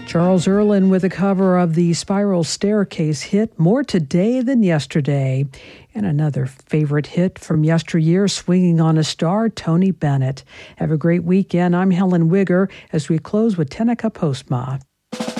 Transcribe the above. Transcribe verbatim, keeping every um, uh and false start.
Charles Earland with a cover of the Spiral Staircase hit, More Today Than Yesterday. And another favorite hit from yesteryear, Swinging on a Star, Tony Bennett. Have a great weekend. I'm Helen Wigger as we close with Tenica Postma.